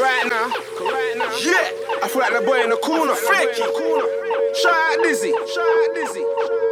right now. Yeah, I feel like that boy in the corner. Flicky. Shout out Dizzy.